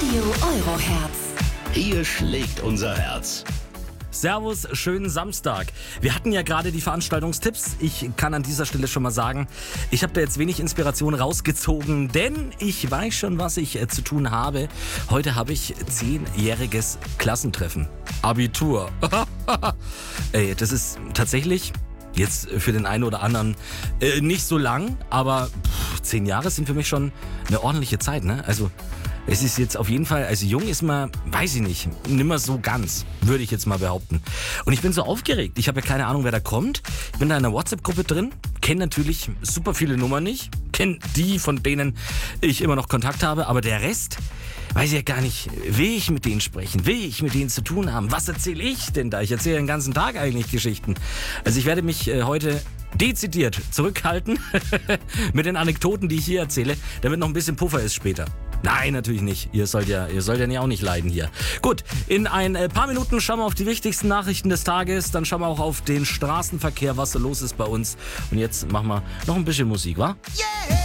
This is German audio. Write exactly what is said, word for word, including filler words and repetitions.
Radio Euroherz. Hier schlägt unser Herz. Servus, schönen Samstag. Wir hatten ja gerade die Veranstaltungstipps. Ich kann an dieser Stelle schon mal sagen, ich habe da jetzt wenig Inspiration rausgezogen, denn ich weiß schon, was ich äh, zu tun habe. Heute habe ich zehnjähriges Klassentreffen. Abitur. Ey, das ist tatsächlich jetzt für den einen oder anderen äh, nicht so lang, aber pff, zehn Jahre sind für mich schon eine ordentliche Zeit, ne? Also es ist jetzt auf jeden Fall, also jung ist man, weiß ich nicht, nimmer so ganz, würde ich jetzt mal behaupten. Und ich bin so aufgeregt. Ich habe ja keine Ahnung, wer da kommt. Ich bin da in einer WhatsApp-Gruppe drin, kenne natürlich super viele Nummern nicht, kenne die, von denen ich immer noch Kontakt habe, aber der Rest weiß ich ja gar nicht, will ich mit denen sprechen, will ich mit denen zu tun haben. Was erzähle ich denn da? Ich erzähle den ganzen Tag eigentlich Geschichten. Also ich werde mich äh, heute dezidiert zurückhalten mit den Anekdoten, die ich hier erzähle, damit noch ein bisschen Puffer ist später. Nein, natürlich nicht. Ihr sollt ja, ihr sollt ja auch nicht leiden hier. Gut, in ein paar Minuten schauen wir auf die wichtigsten Nachrichten des Tages. Dann schauen wir auch auf den Straßenverkehr, was so los ist bei uns. Und jetzt machen wir noch ein bisschen Musik, wa? Yeah!